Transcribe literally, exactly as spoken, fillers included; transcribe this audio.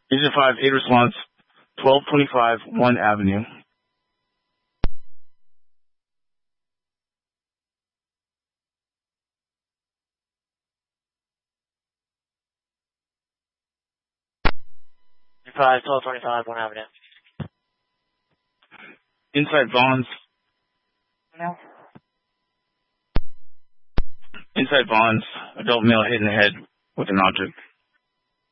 Agent five, eight response, twelve twenty-five, one Avenue. five, twelve twenty-five, one Avenue. Inside Vons. No. Inside Vons, adult male hit in the head with an object.